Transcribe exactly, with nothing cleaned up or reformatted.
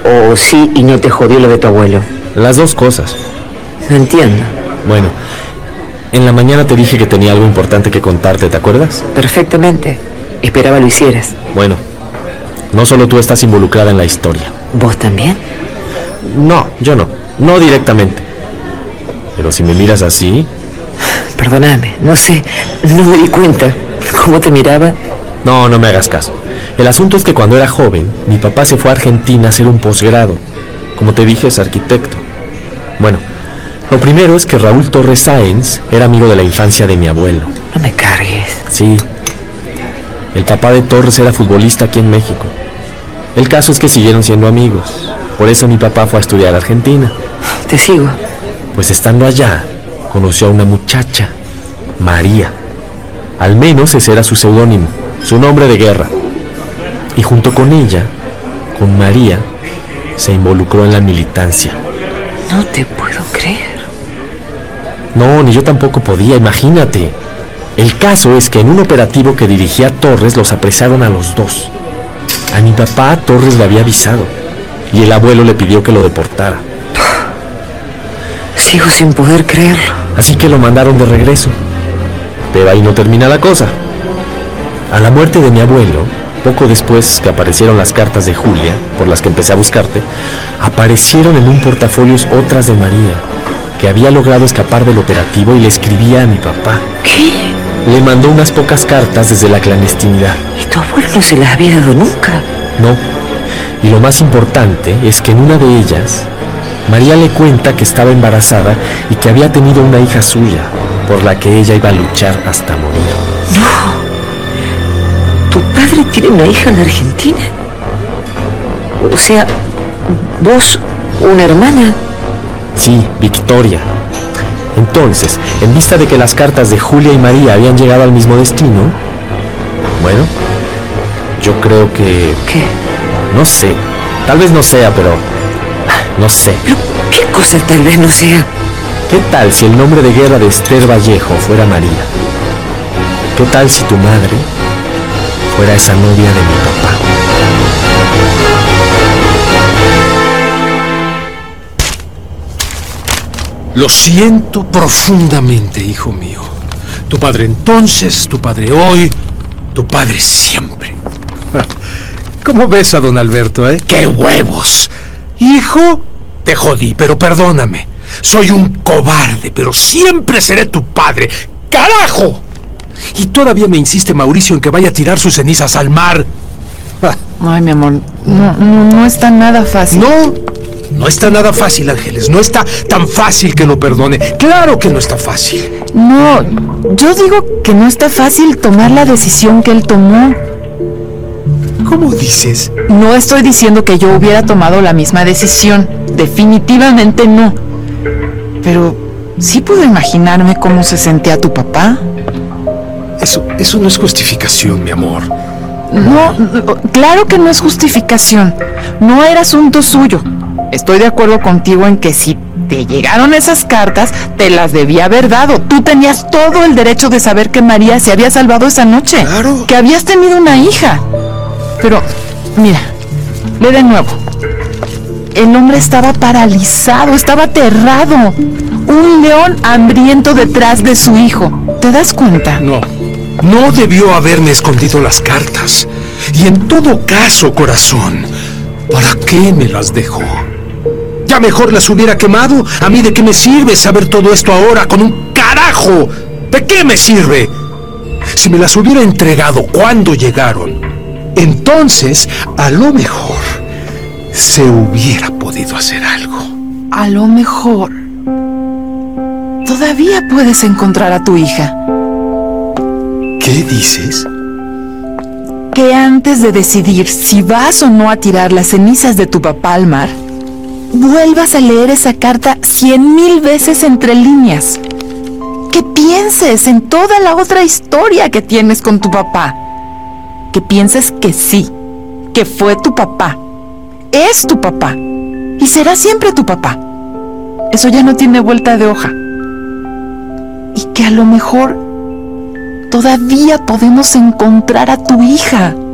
o sí y no te jodió lo de tu abuelo? Las dos cosas. No entiendo. Bueno, en la mañana te dije que tenía algo importante que contarte, ¿te acuerdas? Perfectamente. Esperaba lo hicieras. Bueno, no solo tú estás involucrada en la historia. ¿Vos también? No, yo no. No directamente. Pero si me miras así... Perdóname, no sé, no me di cuenta. ¿Cómo te miraba? No, no me hagas caso. El asunto es que cuando era joven, mi papá se fue a Argentina a hacer un posgrado. Como te dije, es arquitecto. Bueno, lo primero es que Raúl Torres Sáenz era amigo de la infancia de mi abuelo. No me cargues. Sí. El papá de Torres era futbolista aquí en México. El caso es que siguieron siendo amigos. Por eso mi papá fue a estudiar a Argentina. Te sigo. Pues estando allá, conoció a una muchacha, María. Al menos ese era su seudónimo, su nombre de guerra. Y junto con ella, con María, se involucró en la militancia. No te puedo creer. No, ni yo tampoco podía, imagínate. El caso es que en un operativo que dirigía Torres los apresaron a los dos. A mi papá Torres le había avisado y el abuelo le pidió que lo deportara. Sigo sin poder creerlo. Así que lo mandaron de regreso. Pero ahí no termina la cosa. A la muerte de mi abuelo, poco después que aparecieron las cartas de Julia, por las que empecé a buscarte, aparecieron en un portafolios otras de María, que había logrado escapar del operativo y le escribía a mi papá. ¿Qué? Le mandó unas pocas cartas desde la clandestinidad. ¿Y tu abuelo no se las había dado nunca? No. Y lo más importante es que en una de ellas, María le cuenta que estaba embarazada y que había tenido una hija suya, por la que ella iba a luchar hasta morir. No. ¿Tu padre tiene una hija en Argentina? O sea, ¿vos, una hermana? Sí, Victoria. Entonces, en vista de que las cartas de Julia y María habían llegado al mismo destino, bueno, yo creo que... ¿Qué? No sé, tal vez no sea, pero... No sé. ¿Pero qué cosa tal vez no sea? ¿Qué tal si el nombre de guerra de Esther Vallejo fuera María? ¿Qué tal si tu madre fuera esa novia de mi papá? Lo siento profundamente, hijo mío. Tu padre entonces, tu padre hoy, tu padre siempre. ¿Cómo ves a don Alberto, eh? ¡Qué huevos! Hijo, te jodí, pero perdóname. Soy un cobarde, pero siempre seré tu padre. ¡Carajo! Y todavía me insiste Mauricio en que vaya a tirar sus cenizas al mar. Ay, mi amor, no, no, no está nada fácil. No, no está nada fácil, Ángeles. No está tan fácil que lo perdone. Claro que no está fácil. No, yo digo que no está fácil tomar la decisión que él tomó. ¿Cómo dices? No estoy diciendo que yo hubiera tomado la misma decisión. Definitivamente no. Pero sí puedo imaginarme cómo se sentía tu papá. Eso, eso no es justificación, mi amor. No, no, claro que no es justificación. No era asunto suyo. Estoy de acuerdo contigo en que si te llegaron esas cartas, te las debía haber dado. Tú tenías todo el derecho de saber que María se había salvado esa noche. Claro. Que habías tenido una hija. Pero, mira, lee de nuevo. El hombre estaba paralizado, estaba aterrado. Un león hambriento detrás de su hijo. ¿Te das cuenta? No, no debió haberme escondido las cartas. Y en todo caso, corazón, ¿para qué me las dejó? Ya mejor las hubiera quemado. ¿A mí de qué me sirve saber todo esto ahora con un carajo? ¿De qué me sirve? Si me las hubiera entregado cuando llegaron, entonces, a lo mejor, se hubiera podido hacer algo. A lo mejor todavía puedes encontrar a tu hija. ¿Qué dices? Que antes de decidir si vas o no a tirar las cenizas de tu papá al mar, vuelvas a leer esa carta cien mil veces entre líneas. Que pienses en toda la otra historia que tienes con tu papá. Que pienses que sí, que fue tu papá. Es tu papá. Y será siempre tu papá. Eso ya no tiene vuelta de hoja. Y que a lo mejor todavía podemos encontrar a tu hija.